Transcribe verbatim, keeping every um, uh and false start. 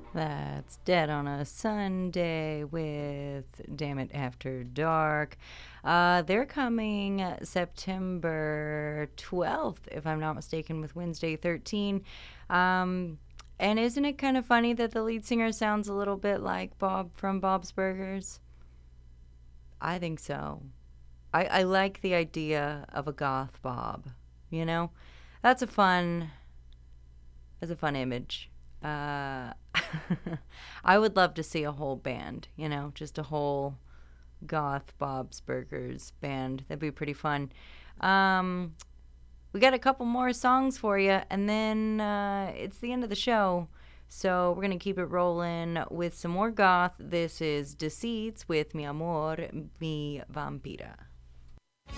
That's Dead on a Sunday with Damn It After Dark. Uh, they're coming September twelfth, if I'm not mistaken, with Wednesday thirteen. Um, and isn't it kind of funny that the lead singer sounds a little bit like Bob from Bob's Burgers? I think so. I, I like the idea of a goth Bob, you know? That's a fun That's a fun image. Uh, I would love to see a whole band, you know, just a whole goth Bob's Burgers band. That'd be pretty fun. Um, we got a couple more songs for you, and then uh, it's the end of the show. So we're going to keep it rolling with some more goth. This is Deceits with Mi Amor, Mi Vampira.